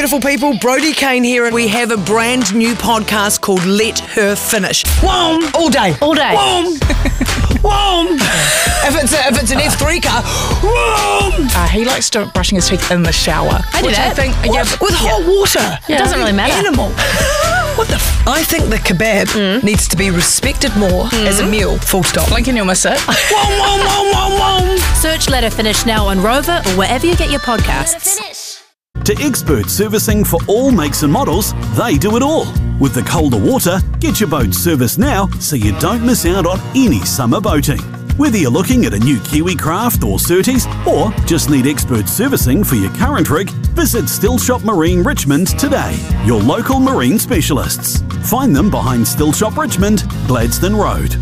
beautiful people. Brodie Kane here, and we have a brand new podcast called Let Her Finish. Whoom! All day. All day. Whoom! Whoom! If it's an F3 car, whoom! He likes brushing his teeth in the shower. I do that. I think, With hot water. It doesn't really matter. Animal. What the I think the kebab needs to be respected more as a meal. Full stop. Blink and you'll miss it. Search Let Her Finish now on Rover or wherever you get your podcasts. To Expert Servicing for all makes and models, they do it all. With the colder water, get your boat serviced now so you don't miss out on any summer boating. Whether you're looking at a new Kiwi Craft or Surtees, or just need expert servicing for your current rig, visit Still Shop Marine Richmond today, your local marine specialists. Find them behind Still Shop Richmond, Gladstone Road.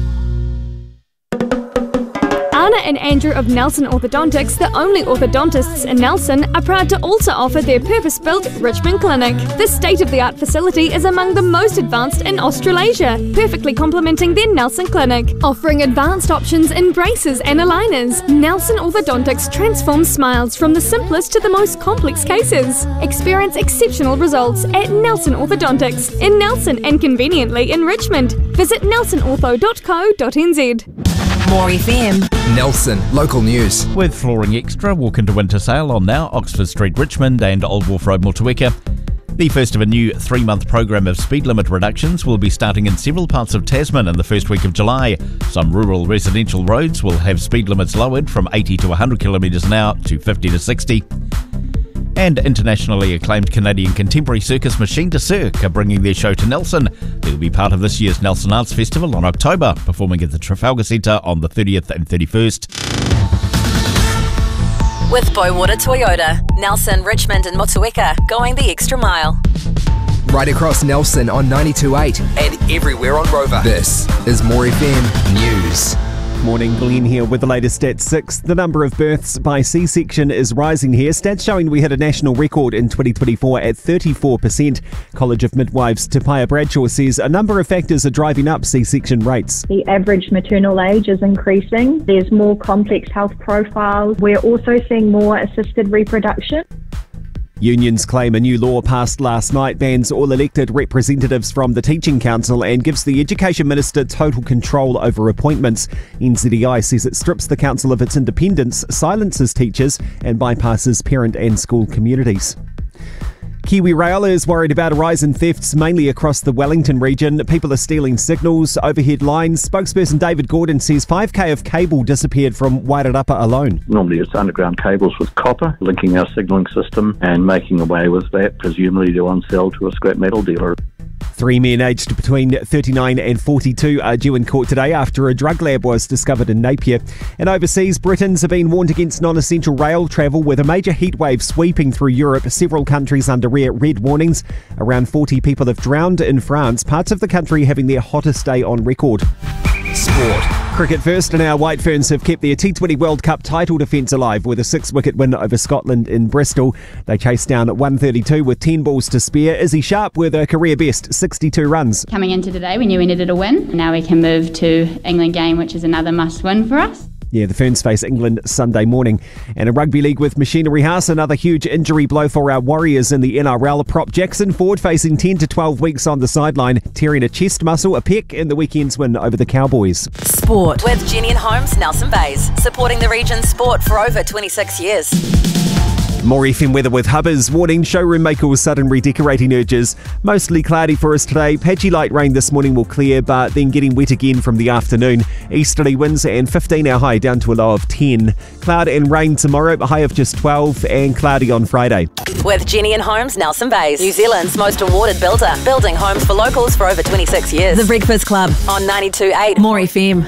Anna and Andrew of Nelson Orthodontics, the only orthodontists in Nelson, are proud to also offer their purpose-built Richmond Clinic. This state-of-the-art facility is among the most advanced in Australasia, perfectly complementing their Nelson Clinic. Offering advanced options in braces and aligners, Nelson Orthodontics transforms smiles from the simplest to the most complex cases. Experience exceptional results at Nelson Orthodontics in Nelson and conveniently in Richmond. Visit nelsonortho.co.nz. More FM. Nelson, local news. With Flooring Extra, walk into winter sale on now Oxford Street, Richmond and Old Wharf Road, Motueka. The first of a new 3-month program of speed limit reductions will be starting in several parts of Tasman in the first week of July. Some rural residential roads will have speed limits lowered from 80 to 100 kilometres an hour to 50 to 60. And internationally acclaimed Canadian contemporary circus Machine de Cirque are bringing their show to Nelson. They'll be part of this year's Nelson Arts Festival on October, performing at the Trafalgar Centre on the 30th and 31st. With Bowater Toyota, Nelson, Richmond and Motueka, going the extra mile. Right across Nelson on 92.8 and everywhere on Rover. This is More FM News. Morning, Glenn here with the latest at 6. The number of births by C-section is rising here. Stats showing we hit a national record in 2024 at 34%. College of Midwives Tapaya Bradshaw says a number of factors are driving up C-section rates. The average maternal age is increasing. There's more complex health profiles. We're also seeing more assisted reproduction. Unions claim a new law passed last night bans all elected representatives from the Teaching Council and gives the Education Minister total control over appointments. NZEI says it strips the council of its independence, silences teachers and bypasses parent and school communities. Kiwi Rail is worried about a rise in thefts, mainly across the Wellington region. People are stealing signals, overhead lines. Spokesperson David Gordon says 5k of cable disappeared from Wairarapa alone. Normally it's underground cables with copper, linking our signalling system and making away with that, presumably to on sell to a scrap metal dealer. 3 men aged between 39 and 42 are due in court today after a drug lab was discovered in Napier. And overseas, Britons have been warned against non-essential rail travel with a major heatwave sweeping through Europe. Several countries under red warnings. Around 40 people have drowned in France, parts of the country having their hottest day on record. Sport. Cricket first, and our White Ferns have kept their T20 World Cup title defence alive with a 6-wicket win over Scotland in Bristol. They chased down 132 with 10 balls to spare. Izzy Sharp with a career best 62 runs. Coming into today, we knew we needed a win. Now we can move to England game, which is another must-win for us. Yeah, the Ferns face England Sunday morning. And in Rugby League with Machinery House, another huge injury blow for our Warriors in the NRL. Prop Jackson Ford facing 10 to 12 weeks on the sideline, tearing a chest muscle, a pec in the weekend's win over the Cowboys. Sport with Jenny and Holmes, Nelson Bays, supporting the region's sport for over 26 years. More FM weather with Hubbers warning showroom makers sudden redecorating urges. Mostly cloudy for us today. Patchy light rain this morning will clear, but then getting wet again from the afternoon. Easterly winds and 15 our high down to a low of 10. Cloud and rain tomorrow, a high of just 12 and cloudy on Friday. With Jenny and Holmes, Nelson Bays, New Zealand's most awarded builder, building homes for locals for over 26 years. The Breakfast Club on 92.8 More FM.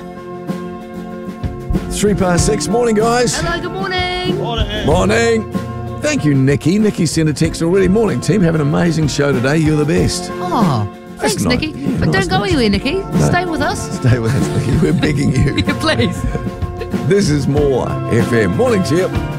6:03. Morning, guys. Hello, good morning. Morning. Thank you, Nikki. Nikki sent a text already. Morning, team. Have an amazing show today. You're the best. Oh, thanks, nice. Nikki. Yeah, but nice, don't go nice. anywhere, Nikki. No. Stay with us. Stay with us, Nikki. We're begging you. Yeah, please. This is More FM. Morning, Chip.